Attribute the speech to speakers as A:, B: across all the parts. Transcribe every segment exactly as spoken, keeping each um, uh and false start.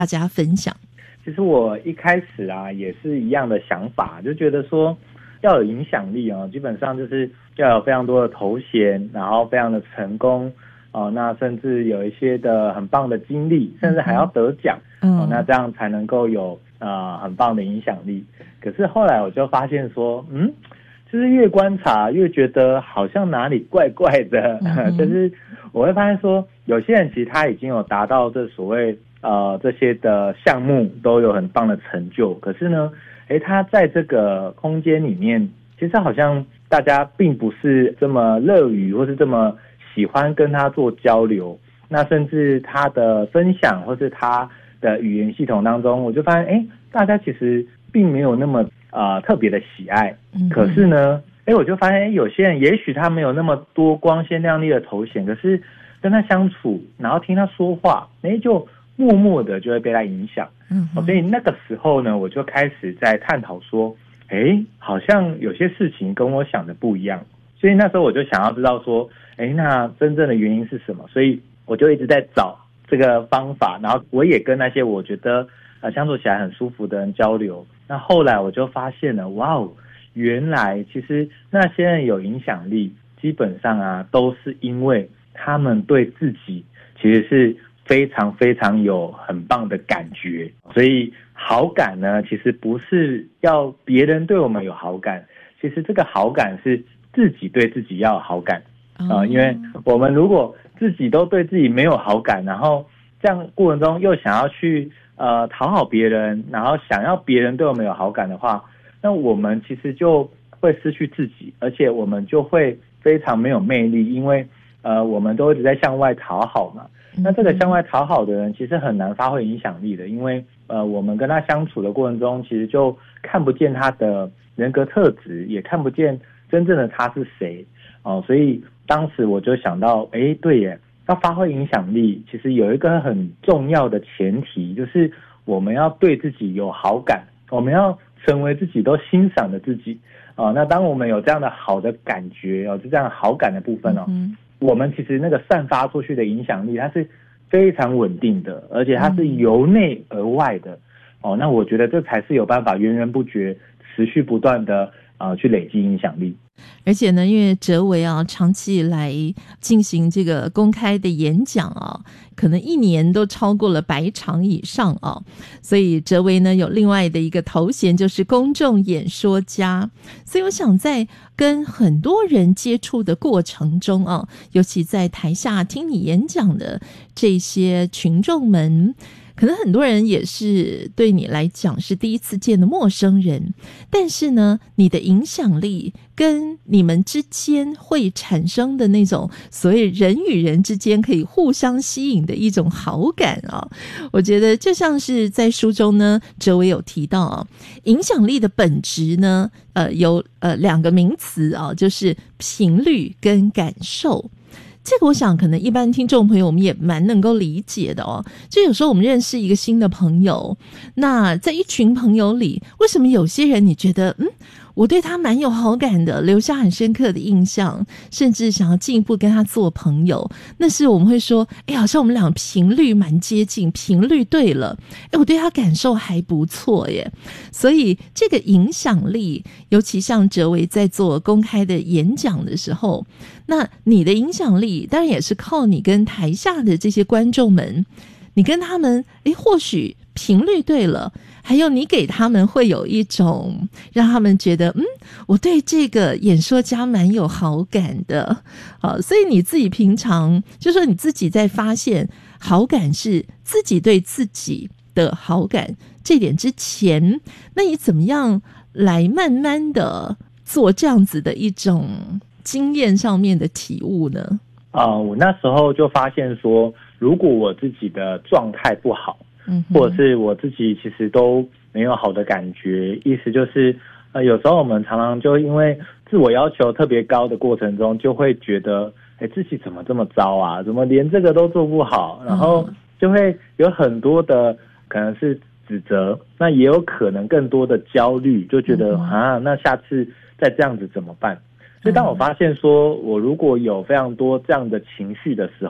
A: 大家分享？
B: 其实我一开始啊也是一样的想法，就觉得说要有影响力哦，基本上就是要有非常多的头衔，然后非常的成功哦，那甚至有一些的很棒的经历，甚至还要得奖、嗯、哦，那这样才能够有呃很棒的影响力。可是后来我就发现说，嗯。就是越观察越觉得好像哪里怪怪的，嗯、就是我会发现说，有些人其实他已经有达到这所谓呃这些的项目都有很棒的成就，可是呢，诶，他在这个空间里面，其实好像大家并不是这么乐于或是这么喜欢跟他做交流，那甚至他的分享或是他的语言系统当中，我就发现，诶，大家其实并没有那么呃特别的喜爱，可是呢，哎，我就发现，有些人也许他没有那么多光鲜亮丽的头衔，可是跟他相处，然后听他说话，哎，就默默的就会被他影响。嗯、哦，所以那个时候呢，我就开始在探讨说，哎，好像有些事情跟我想的不一样。所以那时候我就想要知道说，哎，那真正的原因是什么？所以我就一直在找这个方法，然后我也跟那些我觉得呃相处起来很舒服的人交流。那后来我就发现了，哇哦，原来其实那些人有影响力，基本上啊都是因为他们对自己其实是非常非常有很棒的感觉。所以好感呢，其实不是要别人对我们有好感，其实这个好感是自己对自己要有好感啊、呃，因为我们如果自己都对自己没有好感，然后这样过程中又想要去呃讨好别人，然后想要别人对我们有好感的话，那我们其实就会失去自己，而且我们就会非常没有魅力，因为呃我们都一直在向外讨好嘛。那这个向外讨好的人其实很难发挥影响力的，因为呃我们跟他相处的过程中，其实就看不见他的人格特质，也看不见真正的他是谁哦、呃。所以当时我就想到，哎，对耶。要发挥影响力，其实有一个很重要的前提，就是我们要对自己有好感，我们要成为自己都欣赏的自己啊、呃。那当我们有这样的好的感觉哦，就这样好感的部分哦、嗯，我们其实那个散发出去的影响力，它是非常稳定的，而且它是由内而外的哦。那我觉得这才是有办法源源不绝、持续不断的啊、呃、去累积影响力。
A: 而且呢，因为哲维啊，长期以来进行这个公开的演讲啊，可能一年都超过了百场以上啊，所以哲维呢有另外的一个头衔，就是公众演说家。所以我想在跟很多人接触的过程中啊，尤其在台下听你演讲的这些群众们，可能很多人也是对你来讲是第一次见的陌生人，但是呢，你的影响力跟你们之间会产生的那种所谓人与人之间可以互相吸引的一种好感啊，我觉得就像是在书中呢，哲维有提到啊，影响力的本质呢，呃，有呃两个名词啊，就是频率跟感受。这个我想可能一般听众朋友我们也蛮能够理解的哦，就有时候我们认识一个新的朋友，那在一群朋友里，为什么有些人你觉得嗯我对他蛮有好感的，留下很深刻的印象，甚至想要进一步跟他做朋友，那是我们会说哎，好像我们俩频率蛮接近，频率对了，哎，我对他感受还不错耶。所以这个影响力，尤其像哲维在做公开的演讲的时候，那你的影响力当然也是靠你跟台下的这些观众们，你跟他们诶或许频率对了，还有你给他们会有一种让他们觉得嗯我对这个演说家蛮有好感的。好，所以你自己平常就说你自己在发现好感是自己对自己的好感这点之前，那你怎么样来慢慢的做这样子的一种经验上面的体悟呢？
B: 啊、呃，我那时候就发现说，如果我自己的状态不好，嗯，或者是我自己其实都没有好的感觉，意思就是，呃，有时候我们常常就因为自我要求特别高的过程中，就会觉得，哎，自己怎么这么糟啊？怎么连这个都做不好？然后就会有很多的可能是指责，那也有可能更多的焦虑，就觉得啊，那下次再这样子怎么办？所以当我发现说我如果有非常多这样的情绪的时候，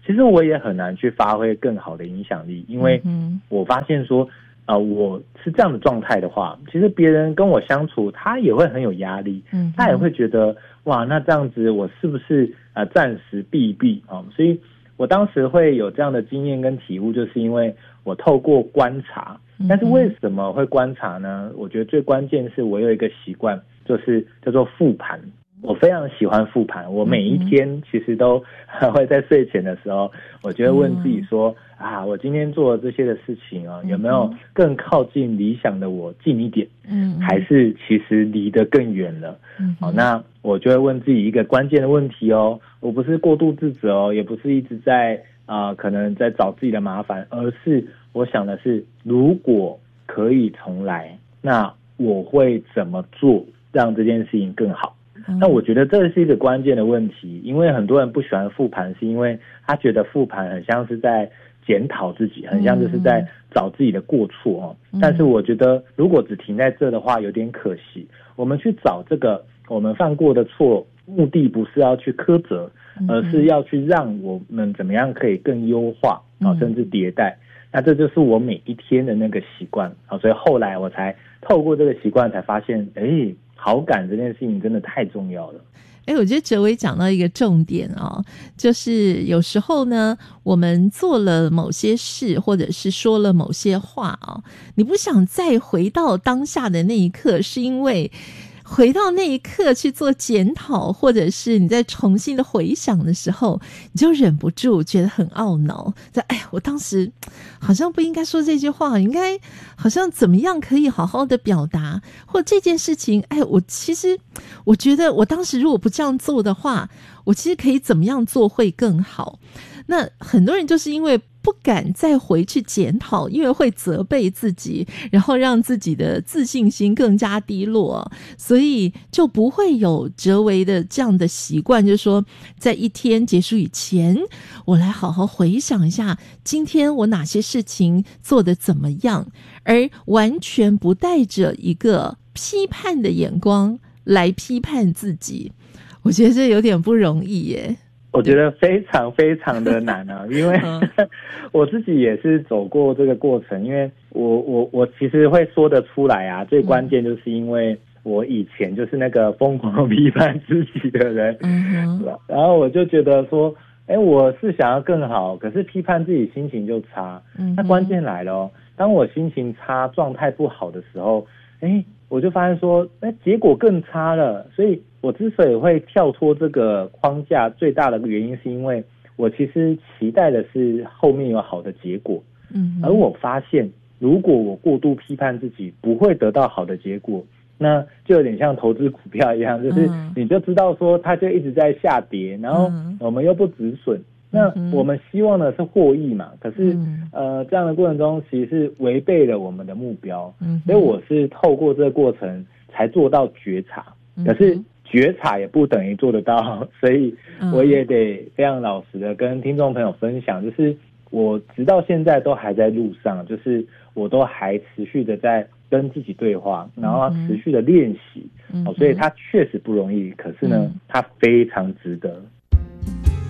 B: 其实我也很难去发挥更好的影响力，因为我发现说啊、呃，我是这样的状态的话，其实别人跟我相处，他也会很有压力，嗯，他也会觉得哇，那这样子我是不是呃暂时避一避啊、哦？所以我当时会有这样的经验跟体悟，就是因为我透过观察。但是为什么会观察呢？我觉得最关键是我有一个习惯，就是叫做复盘。我非常喜欢复盘，我每一天其实都会在睡前的时候，我就会问自己说，啊，我今天做的这些的事情啊，有没有更靠近理想的我近一点？嗯，还是其实离得更远了？嗯，好，那我就会问自己一个关键的问题哦，我不是过度自责哦，也不是一直在啊、呃，可能在找自己的麻烦，而是我想的是，如果可以重来，那我会怎么做让这件事情更好？那我觉得这是一个关键的问题，因为很多人不喜欢复盘，是因为他觉得复盘很像是在检讨自己，很像就是在找自己的过错哦。但是我觉得如果只停在这的话，有点可惜。我们去找这个我们犯过的错，目的不是要去苛责，而是要去让我们怎么样可以更优化啊，甚至迭代。那这就是我每一天的那个习惯啊，所以后来我才透过这个习惯才发现，哎，好感这件事情真的太重要了。
A: 哎，我觉得哲维讲到一个重点哦，就是有时候呢，我们做了某些事，或者是说了某些话哦，你不想再回到当下的那一刻，是因为回到那一刻去做检讨，或者是你在重新的回想的时候，你就忍不住觉得很懊恼，在哎，我当时好像不应该说这句话，应该好像怎么样可以好好的表达，或这件事情，哎，我其实我觉得我当时如果不这样做的话，我其实可以怎么样做会更好。那很多人就是因为不敢再回去检讨，因为会责备自己，然后让自己的自信心更加低落，所以就不会有哲维的这样的习惯，就是说在一天结束以前，我来好好回想一下今天我哪些事情做得怎么样，而完全不带着一个批判的眼光来批判自己。我觉得这有点不容易耶。
B: 我觉得非常非常的难啊，因为我自己也是走过这个过程，因为我我我其实会说得出来啊，最关键就是因为我以前就是那个疯狂批判自己的人，嗯，然后我就觉得说，哎，我是想要更好，可是批判自己心情就差，嗯，那关键来了哦，当我心情差、状态不好的时候，哎，我就发现说，哎，结果更差了，所以我之所以会跳脱这个框架，最大的原因是因为我其实期待的是后面有好的结果，嗯，而我发现如果我过度批判自己，不会得到好的结果，那就有点像投资股票一样，就是你就知道说它就一直在下跌，然后我们又不止损，那我们希望的是获益嘛，可是呃这样的过程中其实是违背了我们的目标，所以我是透过这个过程才做到觉察，可是觉察也不等于做得到，所以我也得非常老实的跟听众朋友分享，就是我直到现在都还在路上，就是我都还持续的在跟自己对话，然后持续的练习，嗯哦，所以它确实不容易，可是呢，嗯，它非常值得。